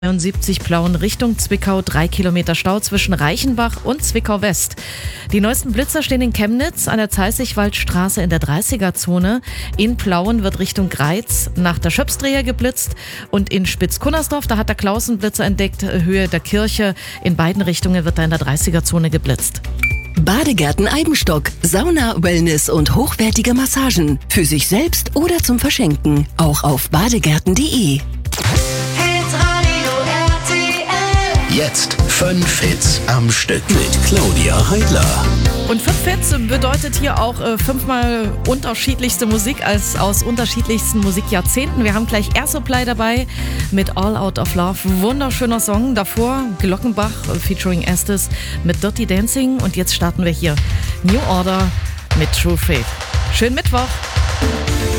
72 Plauen Richtung Zwickau, 3 Kilometer Stau zwischen Reichenbach und Zwickau West. Die neuesten Blitzer stehen in Chemnitz an der Zeißigwaldstraße in der 30er-Zone. In Plauen wird Richtung Greiz nach der Schöpsdreher geblitzt und in Spitzkunnersdorf, da hat der Klaus einen Blitzer entdeckt, Höhe der Kirche. In beiden Richtungen wird da in der 30er-Zone geblitzt. Badegärten Eibenstock, Sauna, Wellness und hochwertige Massagen. Für sich selbst oder zum Verschenken. Auch auf badegärten.de. Jetzt 5 Hits am Stück mit Claudia Heidler. Und 5 Hits bedeutet hier auch 5-mal unterschiedlichste Musik als aus unterschiedlichsten Musikjahrzehnten. Wir haben gleich Air Supply dabei mit All Out of Love. Wunderschöner Song. Davor Glockenbach featuring Estes mit Dirty Dancing. Und jetzt starten wir hier New Order mit True Faith. Schönen Mittwoch.